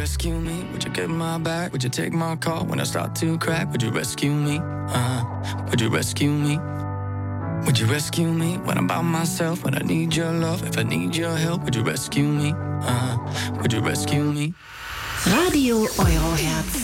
rescue me? Would you get my back? Would you take my call when I start to crack? Would you rescue me? Would you rescue me? Would you rescue me when I'm by myself? When I need your love, if I need your help, would you rescue me? Would you rescue me? Radio Euroherz.